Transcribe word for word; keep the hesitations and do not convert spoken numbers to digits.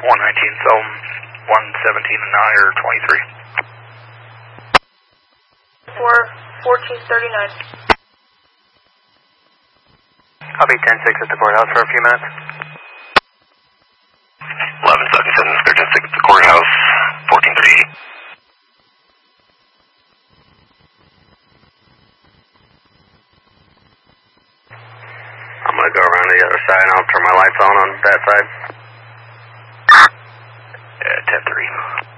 one nineteen, so one seventeen and nine or twenty-three. four fourteen thirty-nine. Copy ten six at the courthouse for a few minutes. eleven seventy-seven, thirteen six at the courthouse, fourteen thirty-eight. I'm going to go around to the other side and I'll turn my lights on on that side. Yeah, ten three.